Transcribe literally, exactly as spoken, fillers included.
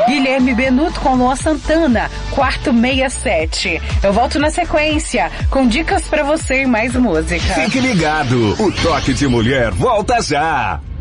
Guilherme Benuto com Luan Santana, quarto sessenta e sete. Eu volto na sequência com dicas pra você e mais música. Fique ligado, o Toque de Mulher volta já.